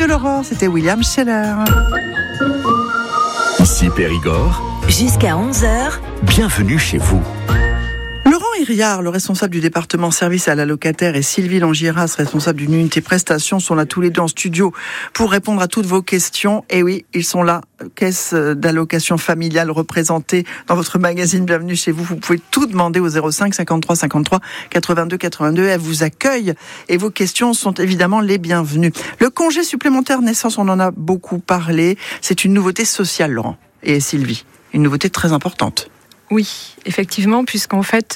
de l'aurore, c'était William Scheller. Ici Périgord. Jusqu'à 11h. Bienvenue chez vous. Laurent Iriard, le responsable du département service à la locataire, et Sylvie Langiras, responsable d'une unité prestation, sont là tous les deux en studio pour répondre à toutes vos questions. Et oui, ils sont là, caisse d'allocation familiale représentée dans votre magazine Bienvenue chez vous. Vous pouvez tout demander au 05 53 53 82 82. Elle vous accueille et vos questions sont évidemment les bienvenues. Le congé supplémentaire naissance, on en a beaucoup parlé. C'est une nouveauté sociale, Laurent et Sylvie. Une nouveauté très importante. Oui, effectivement, puisqu'en fait,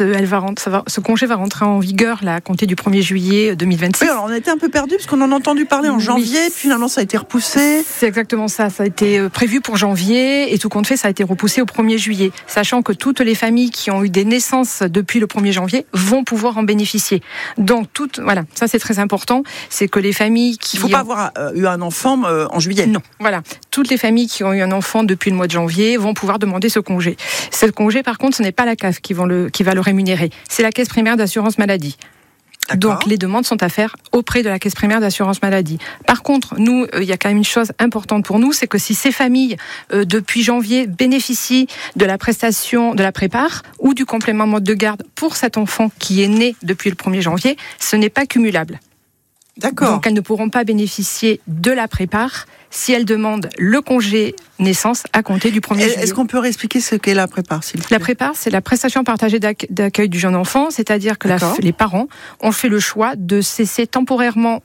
ce congé va rentrer en vigueur là, à compter du 1er juillet 2026. Oui, alors on a été un peu perdus parce qu'on en a entendu parler en janvier, puis finalement ça a été repoussé. C'est exactement ça, ça a été prévu pour janvier et tout compte fait, ça a été repoussé au 1er juillet, sachant que toutes les familles qui ont eu des naissances depuis le 1er janvier vont pouvoir en bénéficier. Donc, voilà, ça c'est très important, c'est que les familles qui... Il ne faut pas avoir eu un enfant en juillet. Non, voilà, toutes les familles qui ont eu un enfant depuis le mois de janvier vont pouvoir demander ce congé. Ce congé, par contre, ce n'est pas la CAF qui va le rémunérer, c'est la caisse primaire d'assurance maladie. D'accord. Donc les demandes sont à faire auprès de la caisse primaire d'assurance maladie. Par contre, nous, il y a quand même une chose importante pour nous, c'est que si ces familles, depuis janvier, bénéficient de la prestation de la prépare ou du complément mode de garde pour cet enfant qui est né depuis le 1er janvier, ce n'est pas cumulable. D'accord. Donc elles ne pourront pas bénéficier de la prépare si elles demandent le congé naissance à compter du 1er juillet. Est-ce qu'on peut réexpliquer ce qu'est la prépare, s'il vous plaît ? La prépare, c'est la prestation partagée d'accueil du jeune enfant, c'est-à-dire que les parents ont fait le choix de cesser temporairement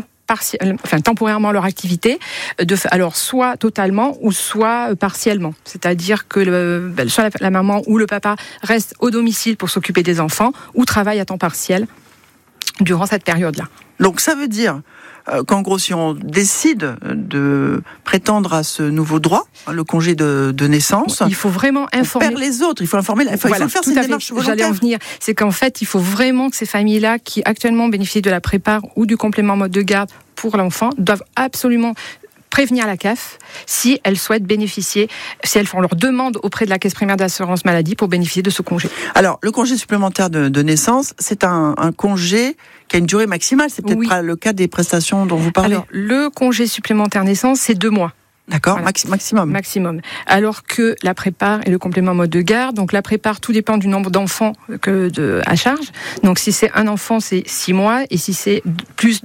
temporairement leur activité, alors soit totalement ou soit partiellement. C'est-à-dire que soit la maman ou le papa reste au domicile pour s'occuper des enfants ou travaille à temps partiel durant cette période-là. Donc ça veut dire qu'en gros, si on décide de prétendre à ce nouveau droit, le congé de naissance, il faut vraiment informer. On perd les autres, il faut informer. Il faut faire cette démarche volontaire. J'allais en venir. C'est qu'en fait, il faut vraiment que ces familles-là, qui actuellement bénéficient de la prépare ou du complément mode de garde pour l'enfant, doivent absolument prévenir la CAF si elles souhaitent bénéficier, si elles font leur demande auprès de la caisse primaire d'assurance maladie pour bénéficier de ce congé. Alors, le congé supplémentaire de naissance, c'est un congé qui a une durée maximale. C'est peut-être pas le cas des prestations dont vous parlez. Alors, le congé supplémentaire naissance, c'est 2 mois. D'accord, voilà. Maximum. Maximum. Alors que la prépare et le complément mode de garde, donc la prépare, tout dépend du nombre d'enfants à charge. Donc si c'est un enfant, c'est 6 mois, et si c'est plus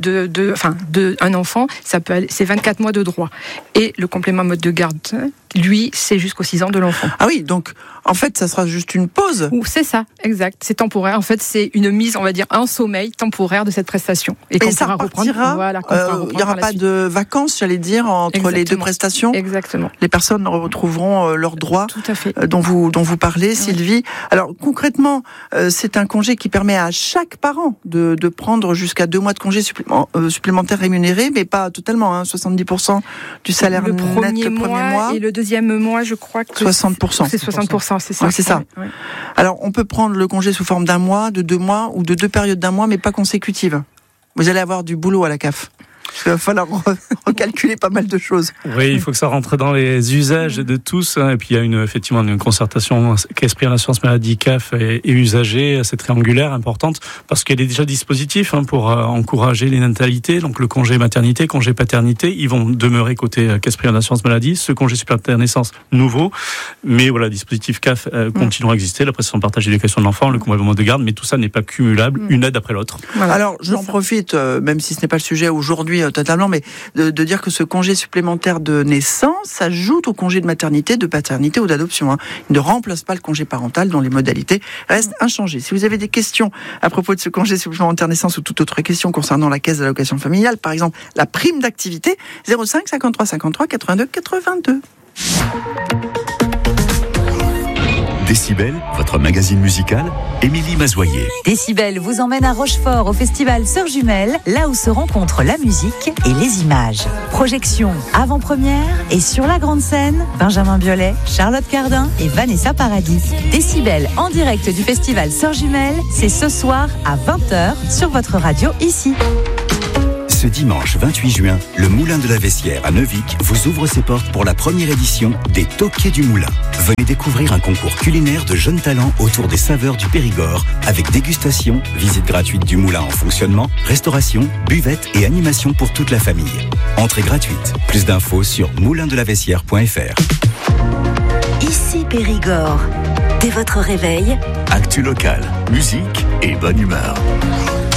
un enfant, c'est 24 mois de droit. Et le complément mode de garde, lui, c'est jusqu'aux 6 ans de l'enfant. Ah oui, donc en fait, ça sera juste une pause. C'est ça, exact. C'est temporaire. En fait, c'est une mise, on va dire, en sommeil temporaire de cette prestation. Et ça repartira. Il n'y aura pas de vacances, j'allais dire, entre les deux prestations. Exactement. Les personnes retrouveront leurs droits. Tout à fait. dont vous parlez, Sylvie. Alors concrètement, c'est un congé qui permet à chaque parent de prendre jusqu'à 2 mois de congé supplémentaire rémunéré, mais pas totalement, 70% du salaire net le premier mois. Et le deuxième mois, je crois que 60%. C'est 60%, c'est ça. Ouais, c'est ça. Ouais. Alors on peut prendre le congé sous forme d'1 mois, de 2 mois ou de 2 périodes d'1 mois, mais pas consécutives. Vous allez avoir du boulot à la CAF. Il va falloir recalculer pas mal de choses. Oui, il faut que ça rentre dans les usages de tous. Et puis il y a effectivement une concertation caisse primaire d'assurance maladie, CAF et usagers, c'est triangulaire, importante, parce qu'il y a déjà des dispositifs pour encourager les natalités. Donc le congé maternité, congé paternité, ils vont demeurer côté caisse primaire d'assurance maladie. Ce congé supplémentaire naissance, nouveau. Mais voilà, le dispositif CAF continuera à exister, la prestation partagée d'éducation de l'enfant, le complément de garde, mais tout ça n'est pas cumulable, une aide après l'autre. Voilà. Alors j'en profite, même si ce n'est pas le sujet aujourd'hui totalement, mais de dire que ce congé supplémentaire de naissance s'ajoute au congé de maternité, de paternité ou d'adoption. Il ne remplace pas le congé parental dont les modalités restent inchangées. Si vous avez des questions à propos de ce congé supplémentaire naissance ou toute autre question concernant la caisse d'allocation familiale, par exemple la prime d'activité, 05 53 53 82 82. Décibel, votre magazine musical, Émilie Mazoyer. Décibel vous emmène à Rochefort au festival Sœurs Jumelles, là où se rencontrent la musique et les images. Projection avant-première et sur la grande scène, Benjamin Biolay, Charlotte Cardin et Vanessa Paradis. Décibel en direct du festival Sœurs Jumelles, c'est ce soir à 20h sur votre radio ici. Ce dimanche 28 juin, le Moulin de la Vessière à Neuvic vous ouvre ses portes pour la première édition des Toqués du Moulin. Venez découvrir un concours culinaire de jeunes talents autour des saveurs du Périgord, avec dégustation, visite gratuite du moulin en fonctionnement, restauration, buvette et animation pour toute la famille. Entrée gratuite. Plus d'infos sur moulindelavessière.fr. Ici Périgord. Dès votre réveil, Actu local, musique et bonne humeur.